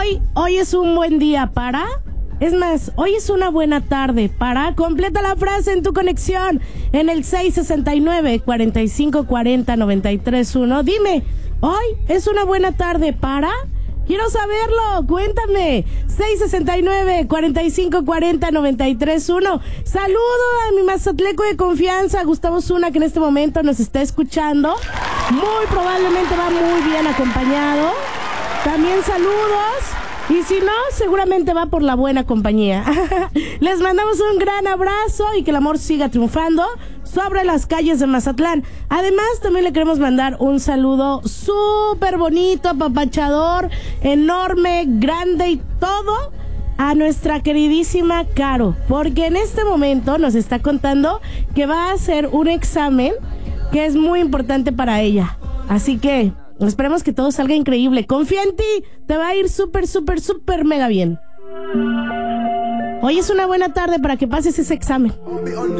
Hoy es un buen día para... Es más, hoy es una buena tarde para... Completa la frase en tu conexión en el 669-4540-931. Dime, hoy es una buena tarde para... Quiero saberlo, cuéntame. 669-4540-931. Saludo a mi mazatleco de confianza, Gustavo Zuna, que en este momento nos está escuchando. Muy probablemente va muy bien acompañado. También saludos. Y si no, seguramente va por la buena compañía. Les mandamos un gran abrazo y que el amor siga triunfando sobre las calles de Mazatlán. Además, también le queremos mandar un saludo súper bonito, apapachador, enorme, grande y todo a nuestra queridísima Caro, porque en este momento nos está contando que va a hacer un examen que es muy importante para ella. Así que esperemos que todo salga increíble. Confía en ti, te va a ir súper, súper, súper mega bien. Hoy es una buena tarde para que pases ese examen.